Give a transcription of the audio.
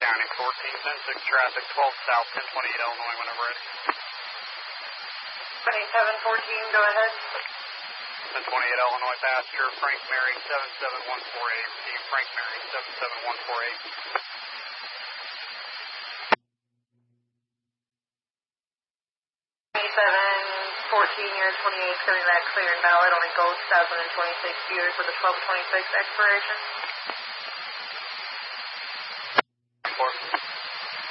County 14, 10-6 traffic, 12 south, 1028 Illinois, whenever ready. 2714, go ahead. 1028 Illinois passenger, Frank Mary 77148. Receive Frank Mary 77148. 2714, year 28, coming back clear and valid, only gold 2026 years with a 1226 expiration.